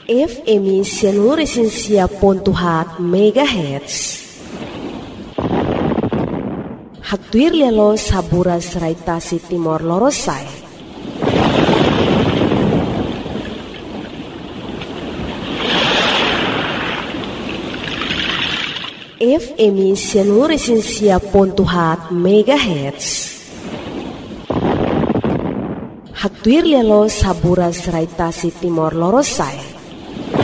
FM Sianuresinsia.hat MHz. Haktuir lialo saburas raitasi Timor Lorosai. FM Sianuresinsia.hat MHz. Haktuir lialo saburas raitasi Timor Lorosai.